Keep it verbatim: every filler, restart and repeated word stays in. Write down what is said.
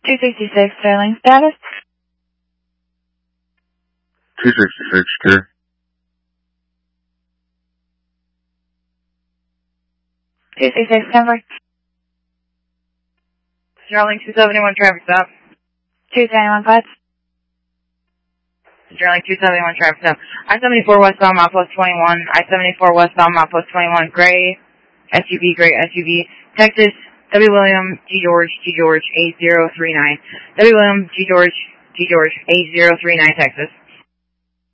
two sixty-six, Sterling, status? two sixty-six, clear. two sixty-six, Denver. Sterling, two seventy-one, traffic stop. two seventy-one, Putz. Sterling, two seventy-one, traffic stop. I seventy-four westbound, milepost twenty-one. I seventy-four westbound, milepost twenty-one. Gray S U V, gray S U V. Texas, W. William, G. George, G. George, eight zero three nine. W. William, G. George, G. George, eight zero three nine, Texas.